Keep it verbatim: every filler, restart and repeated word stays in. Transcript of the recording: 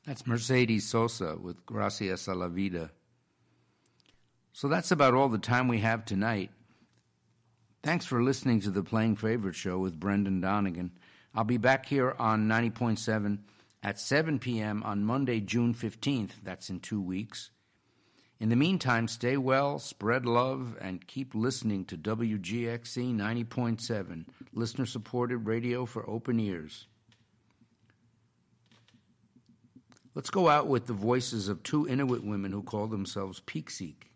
That's Mercedes Sosa with Gracias a la Vida. So that's about all the time we have tonight. Thanks for listening to the Playing Favorite Show with Brendan Donegan. I'll be back here on ninety point seven at seven p.m. on Monday, June fifteenth. That's in two weeks. In the meantime, stay well, spread love, and keep listening to W G X C ninety point seven, listener-supported radio for open ears. Let's go out with the voices of two Inuit women who call themselves Peekseek.